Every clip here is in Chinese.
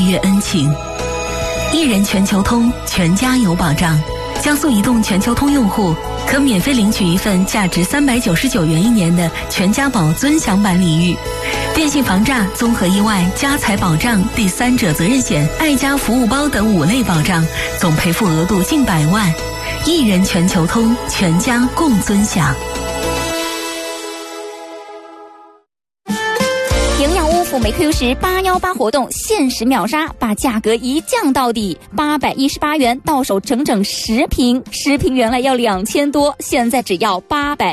越恩情。一人全球通，全家有保障。江苏移动全球通用户可免费领取一份价值399元一年的全家宝尊享版礼遇。电信防诈、综合意外、家财保障、第三者责任险、爱家服务包等5类保障，总赔付额度近100万。一人全球通，全家共尊享。 赴美 Q 十818活动限时秒杀，把价格一降到底，818元到手整整10瓶，10瓶原来要2000多，现在只要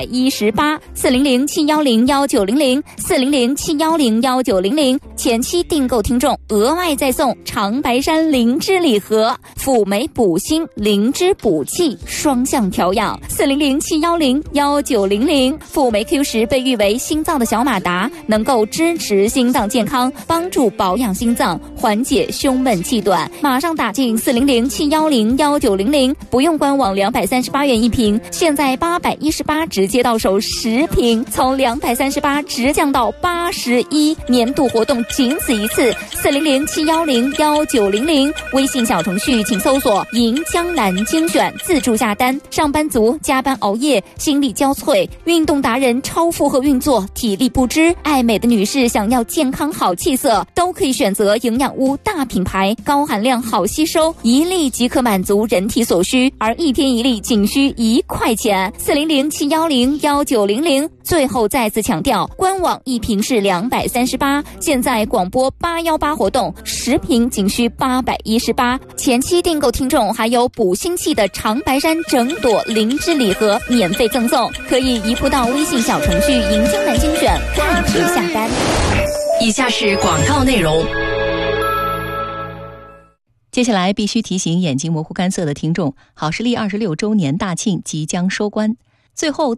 818，400-710-1900，400-710-1900，前期订购听众额外再送长白山灵芝礼盒，辅酶补锌，灵芝补气，双向调养，400-710-1900。赴美 Q 十被誉为心脏的小马达，能够支持心脏健康，帮助保养心脏，缓解胸闷气短。马上打进400-710-1900，不用官网238元一瓶，现在818直接到手10瓶，从238直降到81，年度活动仅此一次。400-710-1900，微信小程序请搜索赢江南精选，自助下单。上班族加班熬夜，心力交瘁，运动达人超负荷运作，体力不支，爱美的女士想要健康好气色，都可以选择营养屋大品牌，高含量好吸收，一粒即可满足人体所需，而一天一粒仅需1块钱。400-710-1900。最后再次强调，官网一瓶是238，现在广播818活动10瓶仅需818，前期订购听众还有补锌气的长白山整朵灵芝礼盒免费赠送，可以移步到微信小程序赢江南精选看图下单。 以下是广告内容。 接下来必须提醒眼睛模糊干涩的听众，好视力26周年大庆即将收官，最后